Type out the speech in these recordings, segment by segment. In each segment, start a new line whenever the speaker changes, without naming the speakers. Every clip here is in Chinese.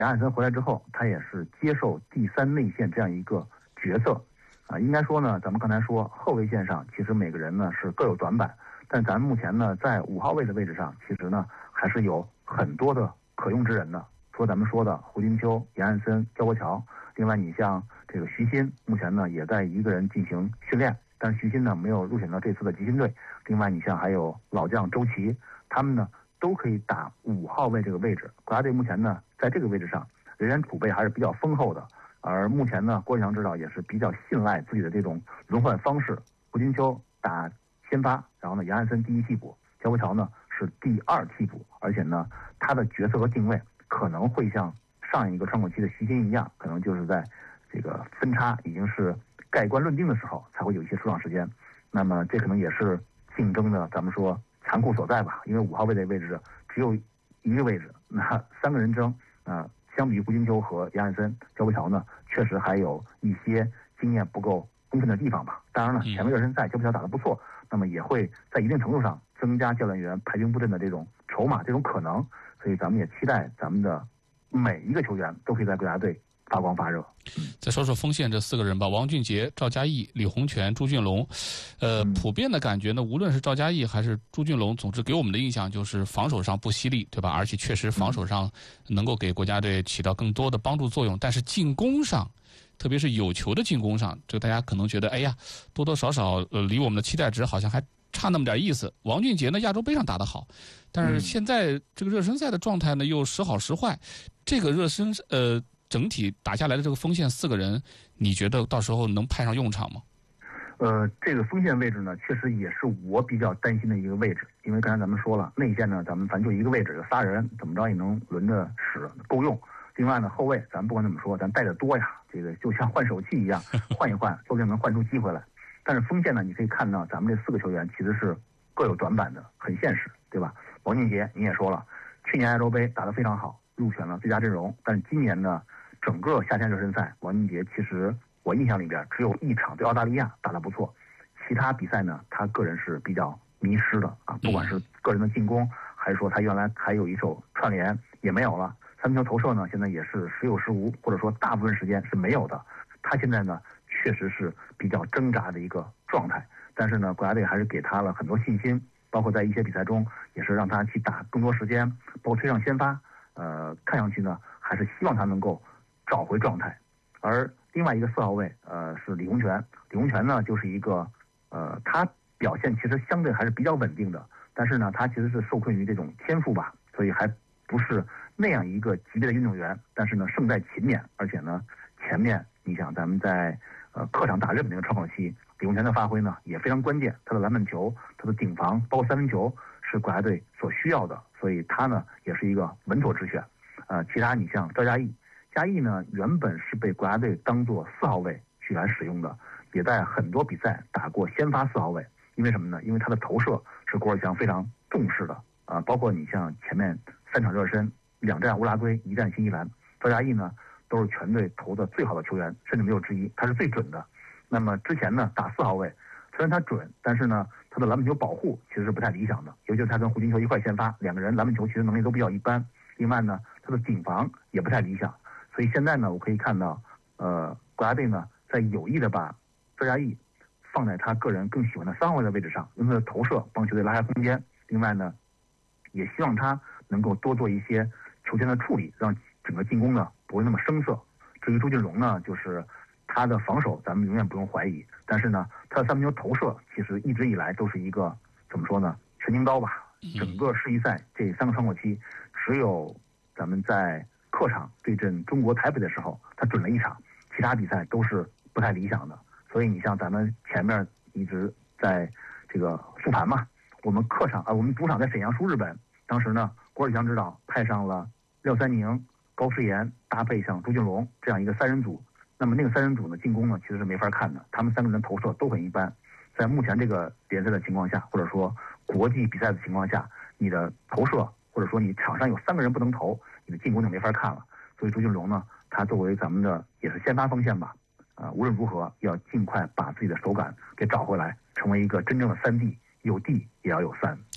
杨汉森回来之后，他也是接受第三内线这样一个角色，应该说呢，咱们刚才说后卫线上其实每个人呢是各有短板，但咱们目前呢在5号位的位置上，其实呢还是有很多的可用之人的。除了咱们说的胡金秋、杨汉森、焦国桥，另外你像这个徐新，目前呢也在一个人进行训练，但是徐新呢没有入选到这次的集训队。另外你像还有老将周琦，他们呢都可以打5号位这个位置。国家队目前呢在这个位置上人员储备还是比较丰厚的，而目前呢郭志强指导也是比较信赖自己的这种轮换方式。胡金秋打先发，然后呢杨汉森第一替补，焦国桥呢是第2替补，而且呢他的角色和定位可能会像上一个窗口期的徐新一样，可能就是在这个分差已经是盖棺论定的时候才会有一些出场时间。那么这可能也是竞争的咱们说残酷所在吧，因为5号位的位置只有一个位置，那3个人争，相比于胡金秋和杨汉森、焦国桥呢，确实还有一些经验不够充分的地方吧。当然了，前面热身赛焦国桥打得不错，那么也会在一定程度上增加教练员排兵布阵的这种筹码，这种可能。所以咱们也期待咱们的每一个球员都可以在国家队发光发热。
再说说锋线这4个人吧，王俊杰、赵嘉译、李洪权、朱俊龙。普遍的感觉呢，无论是赵嘉译还是朱俊龙，总之给我们的印象就是防守上不犀利，对吧？而且确实防守上能够给国家队起到更多的帮助作用，但是进攻上，特别是有球的进攻上，这个大家可能觉得，哎呀，多多少少离我们的期待值好像还差那么点意思。王俊杰呢，亚洲杯上打得好，但是现在这个热身赛的状态呢又时好时坏。这个热身整体打下来的这个锋线4个人，你觉得到时候能派上用场吗？
这个锋线位置呢，确实也是我比较担心的一个位置，因为刚才咱们说了，内线呢，咱们就一个位置有3人，怎么着也能轮着使，够用。另外呢，后卫咱不管怎么说，咱带的多呀，这个就像换手气一样，换一换，说不定能换出机会来。但是锋线呢，你可以看到咱们这4个球员其实是各有短板的，很现实，对吧？王俊杰你也说了，去年亚洲杯打得非常好，入选了最佳阵容，但是今年呢，整个夏天热身赛，王俊杰其实我印象里边只有1场对澳大利亚打得不错，其他比赛呢，他个人是比较迷失的啊，不管是个人的进攻，还是说他原来还有一手串联也没有了，三分球投射呢，现在也是时有时无，或者说大部分时间是没有的。他现在呢，确实是比较挣扎的一个状态，但是呢，国家队还是给他了很多信心，包括在一些比赛中也是让他去打更多时间，包括推上先发，看上去呢，还是希望他能够找回状态。而另外一个4号位，是李洪权。李洪权呢，就是一个，他表现其实相对还是比较稳定的，但是呢，他其实是受困于这种天赋吧，所以还不是那样一个级别的运动员。但是呢，胜在勤勉，而且呢，前面你想咱们在客场打日本那个窗口期，李洪权的发挥呢也非常关键，他的篮板球、他的顶防，包括三分球是国家队所需要的，所以他呢也是一个稳妥之选。其他你像赵嘉译。嘉译呢，原本是被国家队当作4号位去来使用的，也在很多比赛打过先发4号位。因为什么呢？因为他的投射是郭志强非常重视的啊。包括你像前面3场热身，2战乌拉圭，1战新西兰，赵嘉译呢都是全队投的最好的球员，甚至没有之一，他是最准的。那么之前呢打4号位，虽然他准，但是呢他的篮板球保护其实是不太理想的，尤其是他跟胡金秋一块先发，2个人篮板球其实能力都比较一般。另外呢，他的顶防也不太理想。所以现在呢，我可以看到，国家队呢在有意的把赵嘉译放在他个人更喜欢的3号位的位置上，用他的投射帮球队拉开空间。另外呢，也希望他能够多做一些球权的处理，让整个进攻呢不会那么生涩。至于朱俊龙呢，就是他的防守咱们永远不用怀疑，但是呢，他的三分球投射其实一直以来都是一个怎么说呢，神经刀吧。整个世预赛这3个窗口期，只有咱们在客场对阵中国台北的时候，他准了1场，其他比赛都是不太理想的。所以你像咱们前面一直在这个复盘嘛，我们主场在沈阳输日本，当时呢，郭志强指导派上了廖三宁、高诗岩，搭配上朱俊龙这样一个3人组。那么那个3人组呢，进攻呢其实是没法看的，他们3个人投射都很一般。在目前这个联赛的情况下，或者说国际比赛的情况下，你的投射或者说你场上有3个人不能投，你的进攻就没法看了。所以朱俊龙呢，他作为咱们的也是先发锋线吧，无论如何要尽快把自己的手感给找回来，成为一个真正的3D，有地也要有3。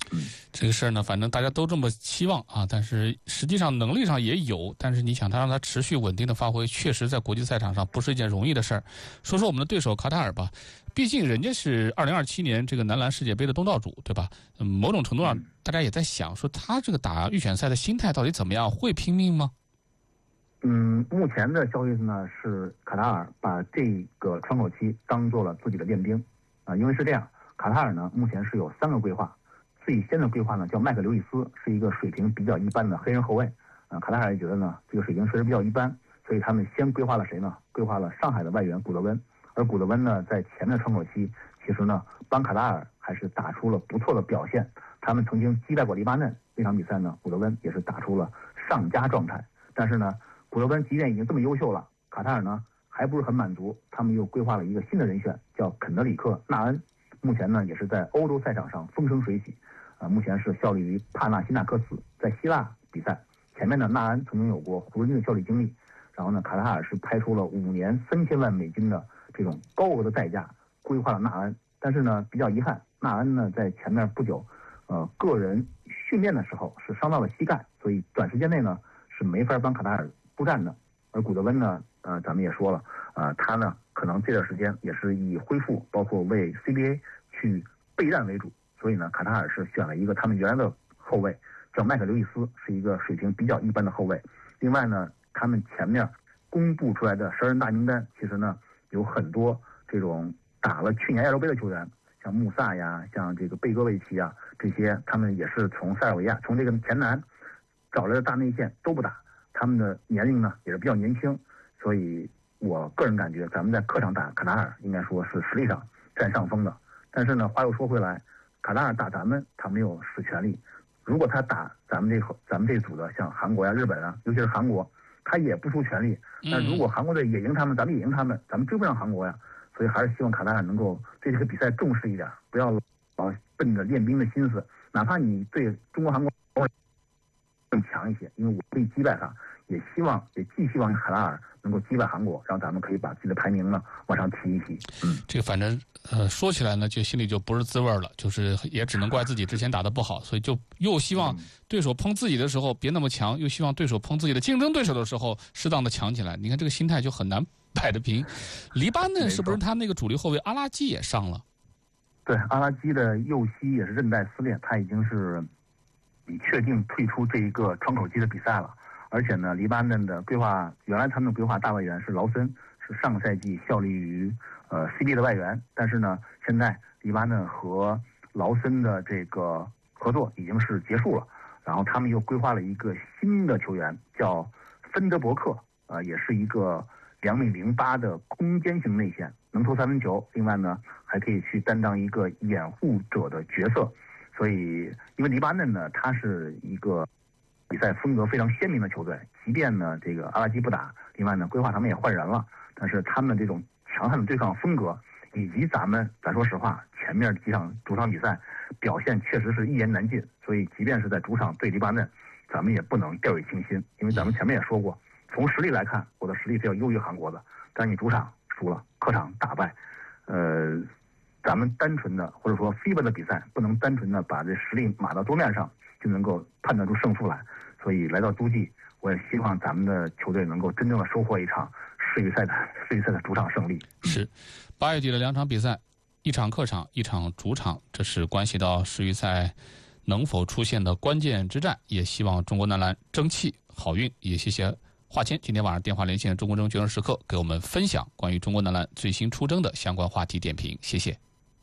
这个事儿呢，反正大家都这么期望啊，但是实际上能力上也有，但是你想他让他持续稳定的发挥，确实在国际赛场上不是一件容易的事儿。说说我们的对手卡塔尔吧，毕竟人家是2027年这个男篮世界杯的东道主，对吧？某种程度上，大家也在想说他这个打预选赛的心态到底怎么样，会拼命吗？
目前的消息呢是卡塔尔把这个窗口期当做了自己的练兵因为是这样，卡塔尔呢目前是有3个规划，最先的规划呢叫麦克刘易斯，是一个水平比较一般的黑人后卫卡塔尔也觉得呢这个水平确实比较一般，所以他们先规划了谁呢？规划了上海的外援古德温，而古德温呢在前面的窗口期其实呢帮卡塔尔还是打出了不错的表现，他们曾经击败过黎巴嫩，那场比赛呢古德温也是打出了上佳状态，但是呢古德温即便已经这么优秀了，卡塔尔呢还不是很满足，他们又规划了一个新的人选，叫肯德里克·纳恩，目前呢也是在欧洲赛场上风生水起，目前是效力于帕纳西纳克斯，在希腊比赛。前面呢纳恩曾经有过湖人队的效力经历，然后呢卡塔尔是拍出了5年3000万美金的这种高额的代价规划了纳恩，但是呢比较遗憾，纳恩呢在前面不久，个人训练的时候是伤到了膝盖，所以短时间内呢是没法帮卡塔尔出战的。而古德温呢，咱们也说了，他呢可能这段时间也是以恢复，包括为 CBA 去备战为主，所以呢，卡塔尔是选了一个他们原来的后卫，叫麦克刘易斯，是一个水平比较一般的后卫。另外呢，他们前面公布出来的12人大名单，其实呢有很多这种打了去年亚洲杯的球员，像穆萨呀，像这个贝戈维奇啊，这些他们也是从塞尔维亚，从这个前南找来的大内线都不打。他们的年龄呢也是比较年轻，所以我个人感觉咱们在客场打卡塔尔应该说是实力上占上风的。但是呢，话又说回来，卡塔尔打咱们他没有使全力，如果他打咱们这组的像韩国呀、日本啊，尤其是韩国，他也不出全力。那如果韩国队也赢他们，咱们也赢他们，咱们追不上韩国呀。所以还是希望卡塔尔能够对这个比赛重视一点，不要老奔着练兵的心思，哪怕你对中国、韩国更强一些，因为我可以击败他，也寄希望卡塔尔能够击败韩国，让咱们可以把自己的排名呢往上提一提。
这个反正说起来呢，就心里就不是滋味了，就是也只能怪自己之前打得不好，所以就又希望对手碰自己的时候别那么强，又希望对手碰自己的竞争对手的时候适当的强起来。你看这个心态就很难摆得平。黎巴嫩是不是他那个主力后卫阿拉基也上了？
对，阿拉基的右膝也是韧带撕裂，他已经是确定退出这一个窗口期的比赛了。而且呢，黎巴嫩的规划，原来他们的规划大外援是劳森，是上个赛季效力于CBA 的外援，但是呢，现在黎巴嫩和劳森的这个合作已经是结束了，然后他们又规划了一个新的球员，叫芬德伯克，也是一个2.08米的空间型内线，能投三分球，另外呢还可以去担当一个掩护者的角色。所以，因为黎巴嫩呢，它是一个比赛风格非常鲜明的球队，即便呢这个阿拉基不打，另外呢规划他们也换人了，但是他们这种强悍的对抗风格，以及咱说实话，前面几场主场比赛表现确实是一言难尽，所以即便是在主场对黎巴嫩，咱们也不能掉以轻心，因为咱们前面也说过，从实力来看，我的实力是要优于韩国的，但你主场输了，客场打败，咱们单纯的或者说 FIBA 的比赛不能单纯的把这实力码到桌面上就能够判断出胜负来，所以来到洲际，我也希望咱们的球队能够真正的收获一场世预赛的主场胜利。
是8月底的2场比赛，一场客场，一场主场，这是关系到世预赛能否出现的关键之战，也希望中国男篮争气好运。也谢谢华谦今天晚上电话连线中国争决胜时刻，给我们分享关于中国男篮最新出征的相关话题点评，谢谢。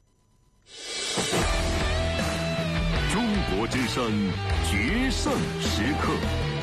中国之声决胜时刻，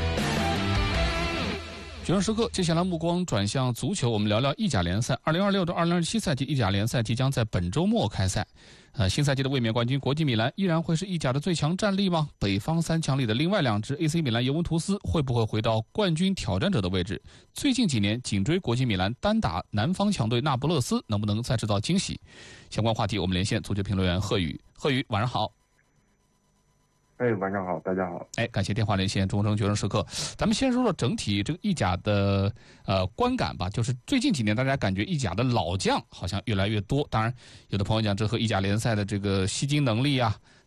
决胜时刻，接下来目光转向足球，我们聊聊意甲联赛。2026到2027赛季意甲联赛即将在本周末开赛。新赛季的卫冕冠军国际米兰依然会是意甲的最强战力吗？北方3强里的另外2支 AC 米兰、尤文图斯会不会回到冠军挑战者的位置？最近几年紧追国际米兰单打南方强队那不勒斯，能不能再制造惊喜？相关话题我们连线足球评论员贺宇。贺宇，晚上好。
晚上好，大家好。
感谢电话连线中争决胜时刻。咱们先说说整体这个意甲的观感吧，就是最近几年大家感觉意甲的老将好像越来越多。当然，有的朋友讲这和意甲联赛的这个吸金能力啊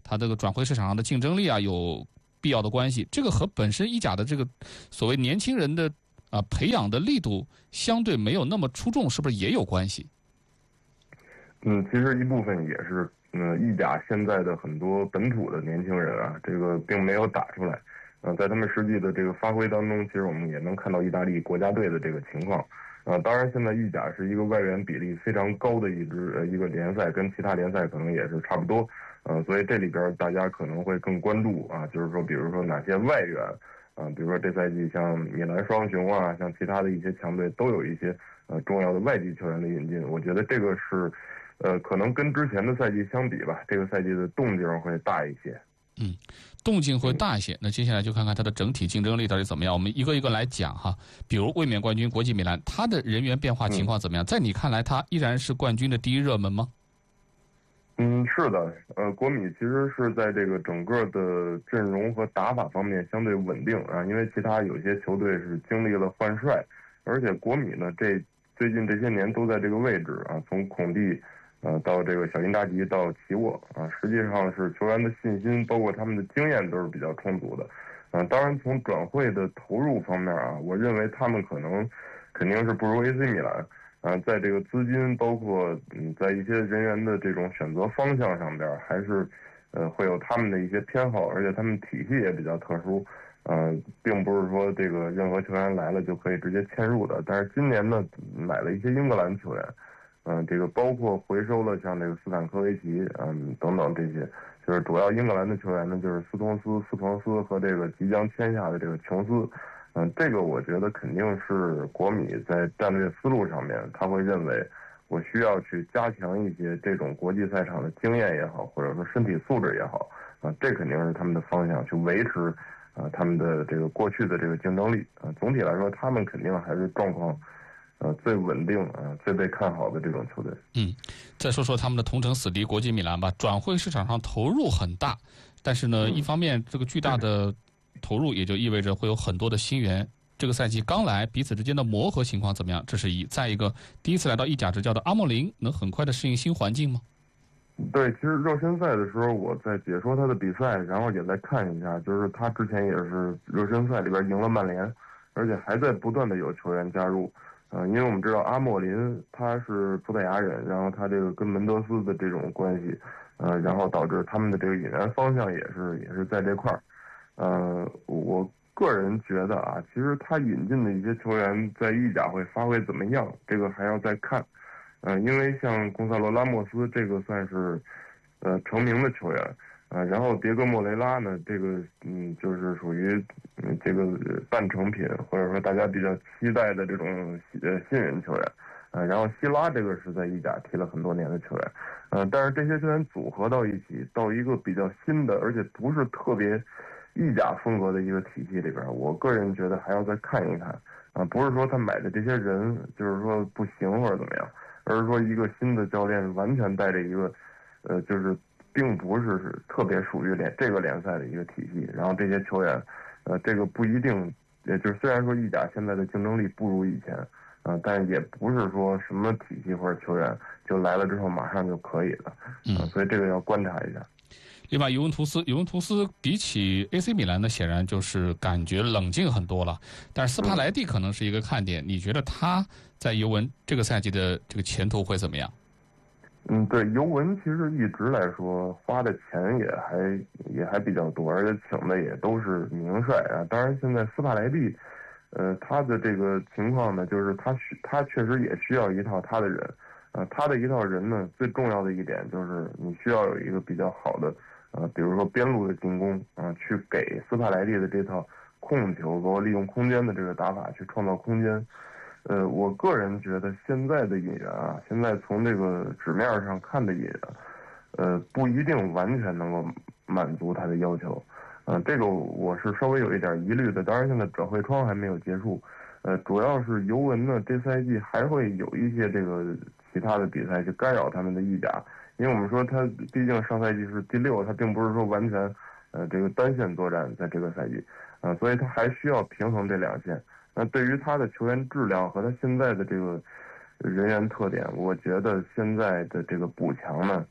它这个转会市场上的竞争力啊有必要的关系。这个和本身意甲的这个所谓年轻人的培养的力度相对没有那么出众，是不是也有关系？
其实一部分也是，意甲现在的很多本土的年轻人啊，这个并没有打出来。在他们实际的这个发挥当中，其实我们也能看到意大利国家队的这个情况。当然现在意甲是一个外援比例非常高的一个联赛，跟其他联赛可能也是差不多。所以这里边大家可能会更关注啊，就是说，比如说哪些外援比如说这赛季像米兰双雄啊，像其他的一些强队都有一些重要的外籍球员的引进。我觉得这个是可能跟之前的赛季相比吧，这个赛季的动静会大一些。
动静会大一些。那接下来就看看它的整体竞争力到底怎么样。我们一个一个来讲哈。比如卫冕冠军国际米兰，它的人员变化情况怎么样？在你看来，它依然是冠军的第一热门吗？
是的，国米其实是在这个整个的阵容和打法方面相对稳定啊，因为其他有些球队是经历了换帅，而且国米呢，最近这些年都在这个位置啊，从孔蒂到这个小因扎吉到齐沃啊，实际上是球员的信心，包括他们的经验都是比较充足的。当然从转会的投入方面啊，我认为他们肯定是不如 AC 米兰。在这个资金，包括在一些人员的这种选择方向上边，还是会有他们的一些偏好，而且他们体系也比较特殊，并不是说这个任何球员来了就可以直接嵌入的。但是今年呢，买了一些英格兰球员，这个包括回收了像这个斯坦科维奇，等等这些，就是主要英格兰的球员呢，就是斯滕斯和这个即将签下的这个琼斯。这个我觉得肯定是国米在战略思路上面，他会认为我需要去加强一些这种国际赛场的经验也好，或者说身体素质也好，这肯定是他们的方向，去维持他们的这个过去的这个竞争力。总体来说，他们肯定还是状况最稳定最被看好的这种球队。
再说说他们的同城死敌国际米兰吧，转会市场上投入很大，但是呢，一方面这个巨大的投入也就意味着会有很多的新援。这个赛季刚来，彼此之间的磨合情况怎么样？这是一。再一个，第一次来到意甲执教的阿莫林能很快的适应新环境吗？
对，其实热身赛的时候我在解说他的比赛，然后也在看一下，就是他之前也是热身赛里边赢了曼联，而且还在不断的有球员加入。因为我们知道阿莫林他是葡萄牙人，然后他这个跟门德斯的这种关系，然后导致他们的这个引援方向也是在这块儿。我个人觉得啊，其实他引进的一些球员在意甲会发挥怎么样，这个还要再看。因为像贡萨罗拉莫斯这个算是成名的球员，然后迭戈莫雷拉呢，这个就是属于这个半成品，或者说大家比较期待的这种新人球员。然后希拉这个是在意甲踢了很多年的球员，但是这些球员组合到一起，到一个比较新的，而且不是特别意甲风格的一个体系里边，我个人觉得还要再看一看不是说他买的这些人就是说不行或者怎么样，而是说一个新的教练完全带着一个就是并不是特别属于这个联赛的一个体系，然后这些球员这个不一定，也就是虽然说意甲现在的竞争力不如以前但也不是说什么体系或者球员就来了之后马上就可以了所以这个要观察一下。
另外，尤文图斯比起 AC 米兰呢，显然就是感觉冷静很多了。但是斯帕莱蒂可能是一个看点，你觉得他在尤文这个赛季的这个前途会怎么样？
对，尤文其实一直来说花的钱也还比较多，而且请的也都是名帅啊。当然，现在斯帕莱蒂，他的这个情况呢，就是他确实也需要一套他的人，他的一套人呢，最重要的一点就是你需要有一个比较好的。比如说边路的进攻去给斯帕莱蒂的这套控球和利用空间的这个打法去创造空间。我个人觉得现在的引援现在从这个纸面上看的引援，不一定完全能够满足他的要求。这个我是稍微有一点疑虑的。当然，现在转会窗还没有结束，主要是尤文呢这赛季还会有一些这个其他的比赛去干扰他们的意甲。因为我们说他毕竟上赛季是第6，他并不是说完全这个单线作战在这个赛季所以他还需要平衡这两线。那对于他的球员质量和他现在的这个人员特点，我觉得现在的这个补强呢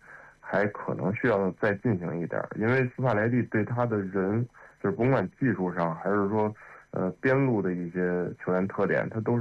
还可能需要再进行一点，因为斯帕莱蒂对他的人，就是甭管技术上还是说边路的一些球员特点，他都是